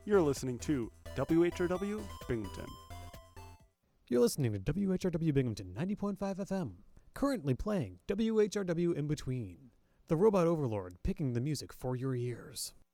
You're listening to WHRW Binghamton. You're listening to WHRW Binghamton 90.5 FM. Currently playing WHRW In Between, the robot overlord picking the music for your ears.